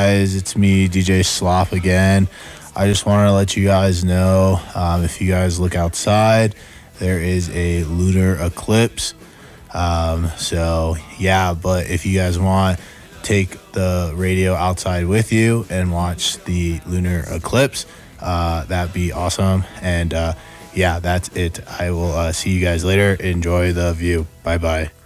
guys? It's me, DJ Slop again. I just want to let you guys know if you guys look outside, there is a lunar eclipse. But if you guys want, take the radio outside with you and watch the lunar eclipse. That'd be awesome. And that's it. I will see you guys later. Enjoy the view. Bye bye.